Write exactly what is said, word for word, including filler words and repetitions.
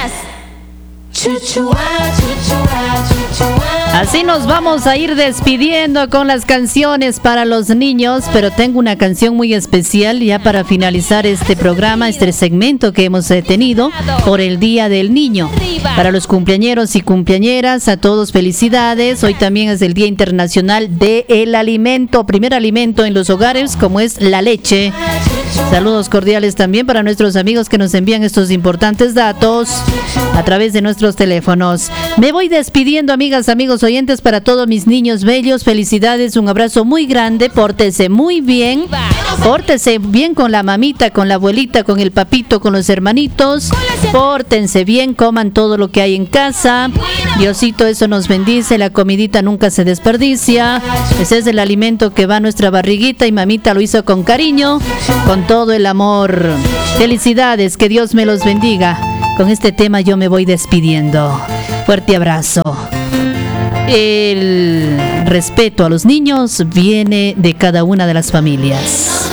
Así nos vamos a ir despidiendo con las canciones para los niños, pero tengo una canción muy especial ya para finalizar este programa, este segmento que hemos tenido por el Día del Niño. Para los cumpleañeros y cumpleañeras, a todos felicidades. Hoy también es el Día Internacional del Alimento, primer alimento en los hogares, como es la leche. Saludos cordiales también para nuestros amigos que nos envían estos importantes datos a través de nuestros teléfonos. Me voy despidiendo, amigas, amigos oyentes, para todos mis niños bellos. Felicidades, un abrazo muy grande. Pórtese muy bien. Pórtese bien con la mamita, con la abuelita, con el papito, con los hermanitos. Pórtense bien, coman todo lo que hay en casa. Diosito, eso nos bendice. La comidita nunca se desperdicia. Ese es el alimento que va a nuestra barriguita y mamita lo hizo con cariño, con todo el amor. Felicidades, que Dios me los bendiga. Con este tema yo me voy despidiendo. Fuerte abrazo. El respeto a los niños viene de cada una de las familias.